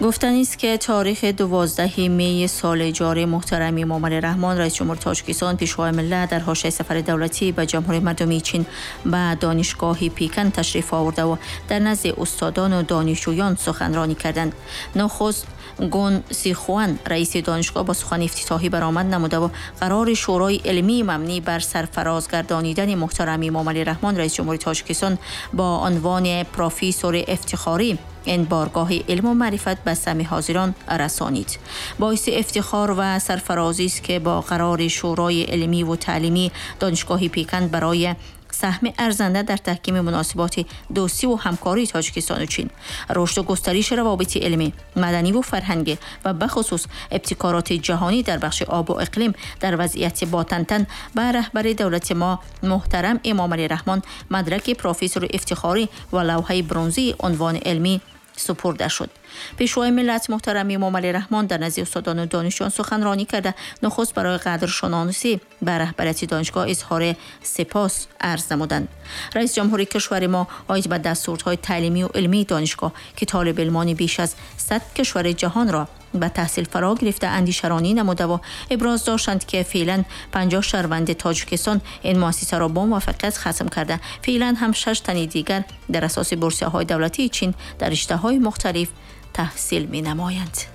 گفتنی است که تاریخ 12 می سال جاری محترم امامعلی رحمان رئیس جمهور تاجیکستان پیشوای ملت در حاشیه سفر دولتی به جمهوری مردمی چین به دانشگاه پیکن تشریف آورده و در نزد استادان و دانشجویان سخنرانی کردند. نخست گون سیخوان رئیس دانشگاه با سخن افتتاحی برآمد نموده و قرار شورای علمی مبنی بر سرفراز گردانیدن محترم امامعلی رحمان رئیس جمهور تاجیکستان با عنوان پروفسور افتخاری این بارگاه علم و معرفت به سمی حاضران رسانید. باعث افتخار و سرفرازی است که با قرار شورای علمی و تعلیمی دانشگاه پیکن برای سهم ارزنده در تحکیم مناسبات دوستی و همکاری تاجیکستان و چین، رشد و گسترش روابط علمی، مدنی و فرهنگی و بخصوص ابتکارات جهانی در بخش آب و اقلیم در وضعیت باطن‌تن به رهبر دولت ما محترم امامعلی رحمان مدرک پروفسور افتخاری و لوحه برنزی عنوان علمی سپرده شد. پیشوای ملت محترم امامعلی رحمان در نزد استادان و دانشجویان سخنرانی کرده نخست برای قدرشناسی به رهبریت دانشگاه اظهار سپاس عرض نمودند. رئیس جمهوری کشور ما آید به دستورهای تعلیمی و علمی دانشگاه که طالب علمان بیش از 100 کشور جهان را به تحصیل فرا گرفته اندیشرانی نموده و ابراز داشتند که فعلا 50 شهروند تاجیکستان این مؤسسه را با موفقیت ختم کرده. فعلا هم 6 تن دیگر در اساس بورسیه‌های دولتی چین در رشته‌های مختلف تحصیل می نمایند.